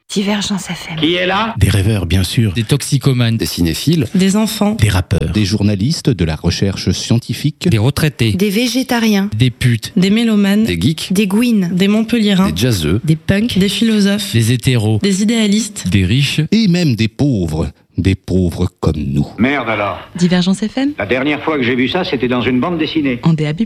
Divergence FM. Qui est là? Des rêveurs, bien sûr. Des toxicomanes, Des cinéphiles, Des enfants, Des rappeurs. Des journalistes de la recherche scientifique. des retraités, Des végétariens. des putes, des mélomanes, des geeks, Des gouines. des montpelliérains, des jazzeux, des punks, des philosophes, des hétéros, des idéalistes. des riches. Et même des pauvres. Des pauvres comme nous. Merde alors. Divergence FM La dernière fois que j'ai vu ça, c'était dans une bande dessinée. en DAB+.